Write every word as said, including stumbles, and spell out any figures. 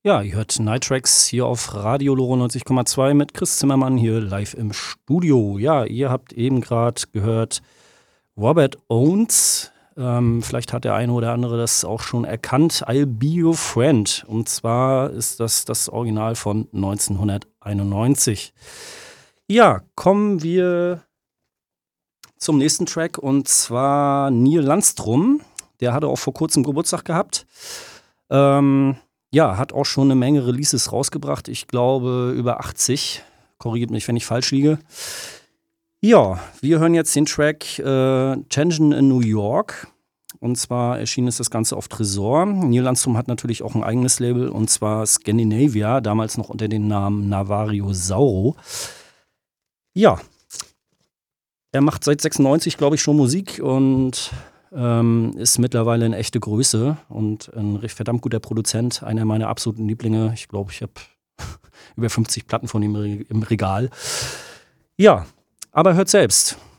Ja, ihr hört Night Tracks hier auf Radio Loro neunzig Komma zwei mit Chris Zimmermann hier live im Studio. Ja, ihr habt eben gerade gehört Robert Owens. Ähm, vielleicht hat der eine oder andere das auch schon erkannt. I'll Be Your Friend. Und zwar ist das das Original von neunzehnhunderteinundneunzig. Ja, kommen wir zum nächsten Track und zwar Neil Landstrom. Der hatte auch vor kurzem Geburtstag gehabt. Ähm, ja, hat auch schon eine Menge Releases rausgebracht. Ich glaube über achtzig. Korrigiert mich, wenn ich falsch liege. Ja, wir hören jetzt den Track äh, Tension in New York. Und zwar erschien ist das Ganze auf Tresor. Neil Landstrom hat natürlich auch ein eigenes Label, und zwar Scandinavia, damals noch unter dem Namen Navario Sauro. Ja, er macht seit sechsundneunzig, glaube ich, schon Musik und ähm, ist mittlerweile eine echte Größe und ein recht verdammt guter Produzent. Einer meiner absoluten Lieblinge. Ich glaube, ich habe über fünfzig Platten von ihm im Regal. Ja, aber hört selbst.